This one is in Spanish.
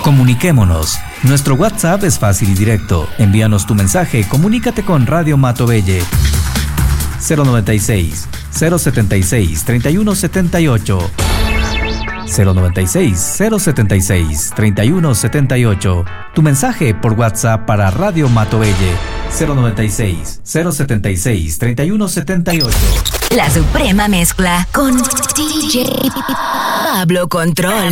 Comuniquémonos. Nuestro WhatsApp es fácil y directo. Envíanos tu mensaje, comunícate con Radio Matobelle. 096 076 3178 096 076 3178. Tu mensaje por WhatsApp para Radio Matobelle. 096 076 3178. La suprema mezcla con DJ Pablo Control.